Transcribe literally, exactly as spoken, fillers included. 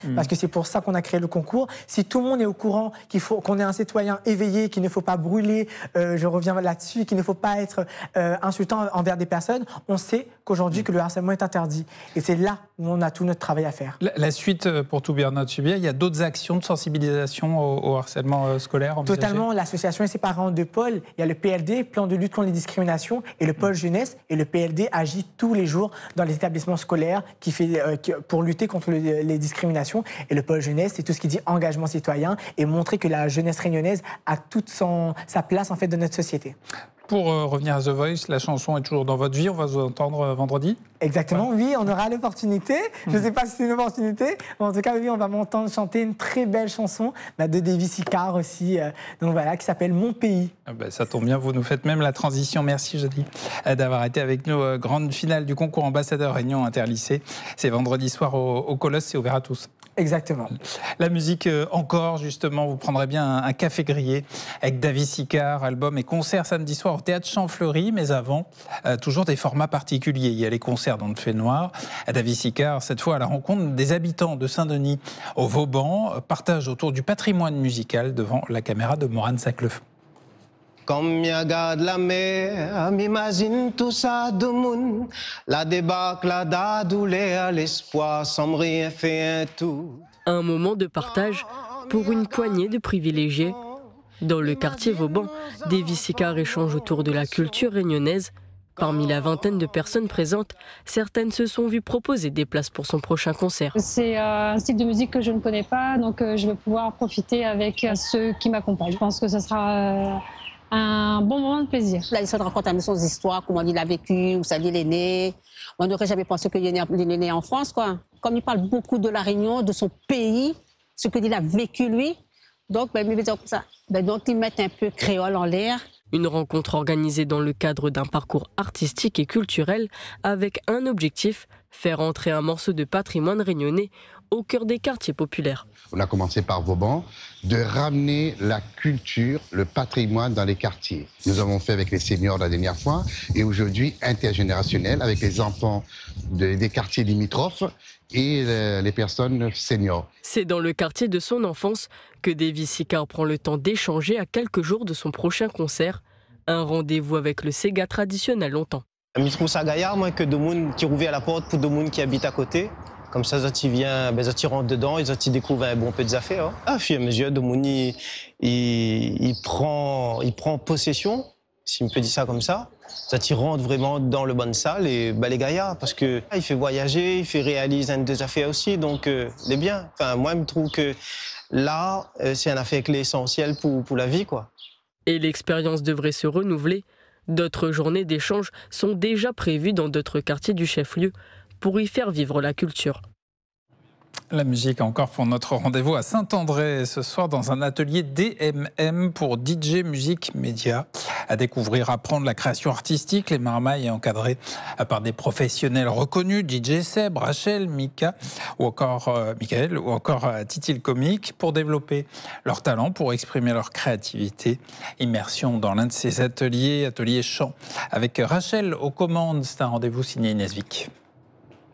Mmh. Parce que c'est pour ça qu'on a créé le concours. Si tout le monde est au courant qu'il faut qu'on est un citoyen éveillé, qu'il ne faut pas brûler, euh, je reviens là-dessus, qu'il ne faut pas être euh, insultant envers des personnes, on sait qu'aujourd'hui que le harcèlement est interdit. Et c'est là où on a tout notre travail à faire. La, la suite pour To Be or Not To Be, il y a d'autres actions de sensibilisation au, au harcèlement scolaire envisagées? Totalement, l'association est séparée en deux pôles. Il y a le P L D, plan de lutte contre les discriminations, et le pôle jeunesse. Et le P L D agit tous les jours dans les établissements scolaires qui fait, euh, qui, pour lutter contre le, les discriminations. Et le pôle jeunesse, c'est tout ce qui dit engagement citoyen et montrer que la jeunesse réunionnaise a toute son, sa place en fait dans notre société. Pour euh, revenir à The Voice, la chanson est toujours dans votre vie, on va vous entendre euh, vendredi? Exactement, ouais. Oui, on aura l'opportunité. Je ne sais pas si c'est une opportunité, mais en tout cas, oui, on va m'entendre chanter une très belle chanson bah, de Davis Icard aussi, euh, donc voilà, qui s'appelle Mon Pays. Ah bah, ça tombe bien, vous nous faites même la transition. Merci, Jody, d'avoir été avec nous. Euh, grande finale du concours ambassadeur Réunion Interlycée. C'est vendredi soir au, au Colosse, c'est ouvert à tous. Exactement. La musique euh, encore, justement, vous prendrez bien un, un café grillé avec Davis Icard, album et concert samedi soir au Théâtre Champfleury, mais avant, euh, toujours des formats particuliers. Il y a les concerts dans le fait noir. Davis Icard, cette fois à la rencontre des habitants de Saint-Denis au Vauban, partage autour du patrimoine musical devant la caméra de Morane Saclef. Comme je regarde la mer, m'imagine tout ça de monde. La débâcle, la douleur, l'espoir, sans rien faire tout. Un moment de partage pour une poignée de privilégiés. Dans le quartier Vauban, Davis Icard échange autour de la culture réunionnaise. Parmi la vingtaine de personnes présentes, certaines se sont vues proposer des places pour son prochain concert. C'est un style de musique que je ne connais pas, donc je vais pouvoir profiter avec ceux qui m'accompagnent. Je pense que ce sera un bon moment de plaisir. Là, il se raconte à nous son histoire, comment il a vécu, où ça il est né. On n'aurait jamais pensé qu'il est né, il est né en France, quoi. Comme il parle beaucoup de la Réunion, de son pays, ce qu'il a vécu lui, donc ben, il veut dire comme ça. Ben, donc ils mettent un peu créole en l'air. Une rencontre organisée dans le cadre d'un parcours artistique et culturel avec un objectif, faire entrer un morceau de patrimoine réunionnais au cœur des quartiers populaires. On a commencé par Vauban, de ramener la culture, le patrimoine dans les quartiers. Nous avons fait avec les seniors la dernière fois et aujourd'hui intergénérationnel avec les enfants de, des quartiers limitrophes et euh, les personnes seniors. C'est dans le quartier de son enfance que Davis Icard prend le temps d'échanger à quelques jours de son prochain concert. Un rendez-vous avec le Sega traditionnel longtemps. Je trouve ça gaillard, moi, que des gens qui rouvrent à la porte pour des gens qui habitent à côté. Comme ça, ils viennent, ben, ils rentrent dedans, ils découvrent un bon peu des affaires. Hein. Ah, fur et à mesure, des gens, il, il, il, prend, il prend possession, si on peut dire ça comme ça. Ça rentre vraiment dans le bonne salle et ben, les gaillards, parce que il fait voyager, il fait réaliser des affaires aussi, donc euh, il est bien. Enfin, moi, je trouve que là, c'est un affaire clé essentielle pour, pour la vie, quoi. Et l'expérience devrait se renouveler. D'autres journées d'échange sont déjà prévues dans d'autres quartiers du chef-lieu pour y faire vivre la culture. La musique encore pour notre rendez-vous à Saint-André ce soir dans un atelier D M M pour D J Musique Média. À découvrir, apprendre la création artistique. Les marmailles encadrées par des professionnels reconnus, D J Seb, Rachel, Mika ou encore euh, Michael ou encore euh, Titi le comique pour développer leur talent, pour exprimer leur créativité. Immersion dans l'un de ces ateliers, atelier chant avec Rachel aux commandes. C'est un rendez-vous signé Inès Vic.